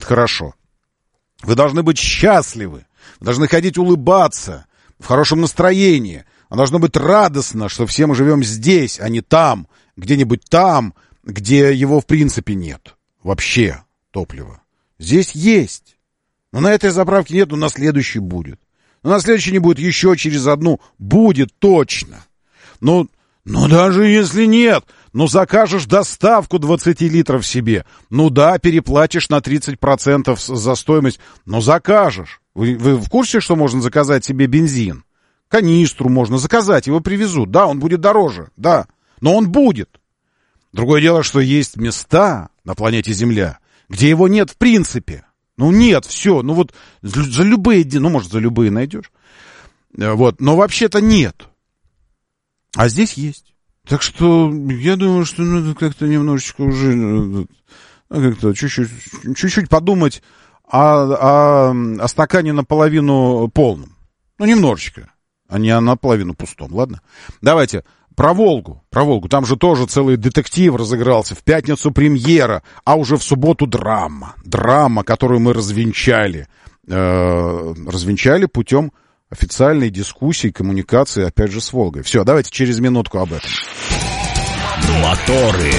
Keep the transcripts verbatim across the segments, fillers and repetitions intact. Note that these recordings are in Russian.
хорошо. Вы должны быть счастливы. Вы должны ходить улыбаться, в хорошем настроении. А должно быть радостно, что все мы живем здесь, а не там, где-нибудь там, где его в принципе нет. Вообще топлива. Здесь есть. Но на этой заправке нет, но на следующей будет. Но на следующей не будет, еще через одну будет точно. Ну, ну даже если нет, ну закажешь доставку двадцать литров себе. Ну да, переплатишь на тридцать процентов за стоимость, но закажешь. Вы, вы в курсе, что можно заказать себе бензин? Канистру можно заказать, его привезут. Да, он будет дороже, да, но он будет. Другое дело, что есть места на планете Земля, где его нет в принципе. Ну нет, все, ну вот за любые, ну может за любые найдешь. Вот, но вообще-то нет. А здесь есть. Так что я думаю, что надо как-то немножечко уже, ну, как-то чуть-чуть, чуть-чуть подумать о, о, о стакане наполовину полном. Ну, немножечко, а не наполовину пустом, ладно? Давайте про Волгу, про Волгу. Там же тоже целый детектив разыгрался. В пятницу премьера, а уже в субботу драма. Драма, которую мы развенчали. Э, развенчали путем официальной дискуссии, коммуникации, опять же, с Волгой. Все, давайте через минутку об этом. Моторы.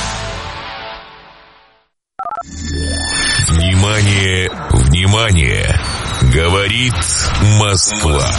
Внимание, внимание! Говорит Москва.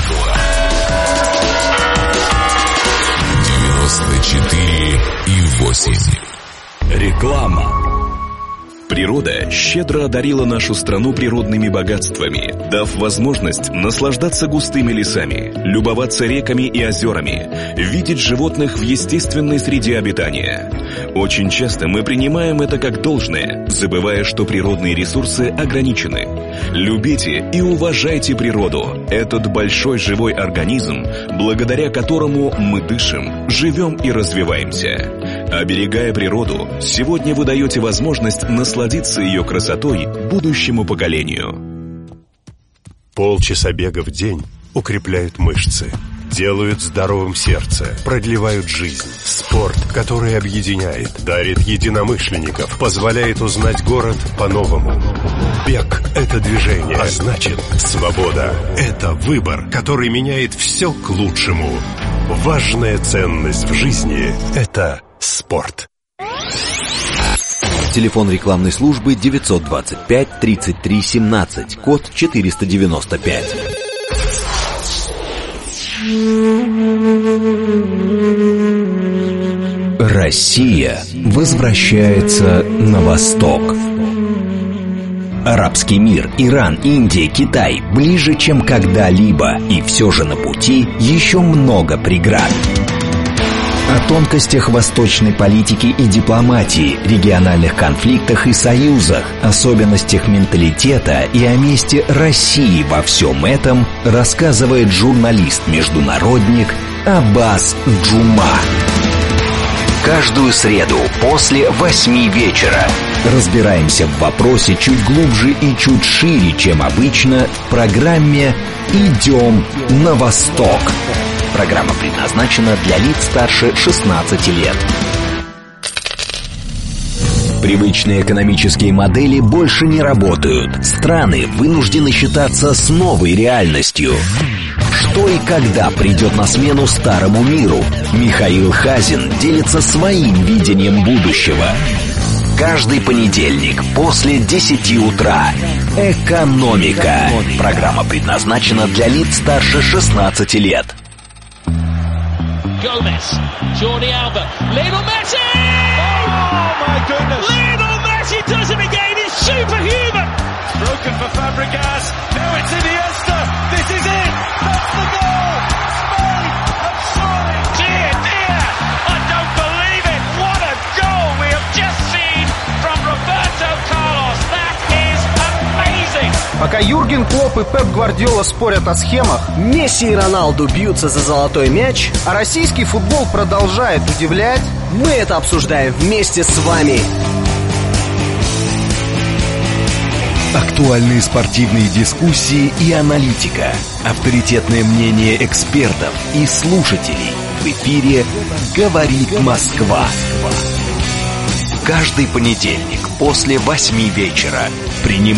девяносто четыре и восемь. Реклама. Природа щедро одарила нашу страну природными богатствами, дав возможность наслаждаться густыми лесами, любоваться реками и озерами, видеть животных в естественной среде обитания. Очень часто мы принимаем это как должное, забывая, что природные ресурсы ограничены. Любите и уважайте природу, этот большой живой организм, благодаря которому мы дышим, живем и развиваемся. Оберегая природу, сегодня вы даете возможность насладиться ее красотой будущему поколению. Полчаса бега в день укрепляют мышцы, делают здоровым сердце, продлевают жизнь. Спорт, который объединяет, дарит единомышленников, позволяет узнать город по-новому. Бег – это движение, а значит, свобода – это выбор, который меняет все к лучшему. Важная ценность в жизни – это спорт. Телефон рекламной службы девятьсот двадцать пять тридцать три семнадцать, код четыреста девяносто пять. Россия возвращается на восток. Арабский мир, Иран, Индия, Китай ближе, чем когда-либо, и все же на пути еще много преград. О тонкостях восточной политики и дипломатии, региональных конфликтах и союзах, особенностях менталитета и о месте России во всем этом рассказывает журналист-международник Аббас Джума. Каждую среду после восьми вечера разбираемся в вопросе чуть глубже и чуть шире, чем обычно, в программе «Идем на восток». Программа предназначена для лиц старше шестнадцати лет. Привычные экономические модели больше не работают. Страны вынуждены считаться с новой реальностью. Что и когда придет на смену старому миру? Михаил Хазин делится своим видением будущего. Каждый понедельник после десяти утра. Экономика. Программа предназначена для лиц старше шестнадцати лет. Gomez, Jordi Alba, Lionel Messi! Oh my goodness! Lionel Messi does it again, he's superhuman! Broken for Fabregas, now it's Iniesta, this is it! That's the goal! Spain have scored! Dear, dear, I don't believe it! What a goal we have just seen from Roberto Carlos! That is amazing! Пока Юрген Клопп и Пеп Гвардиола спорят о схемах, Месси и Роналду бьются за золотой мяч, а российский футбол продолжает удивлять, мы это обсуждаем вместе с вами. Актуальные спортивные дискуссии и аналитика. Авторитетное мнение экспертов и слушателей. В эфире «Говорит Москва». Каждый понедельник после восьми вечера. Принимайте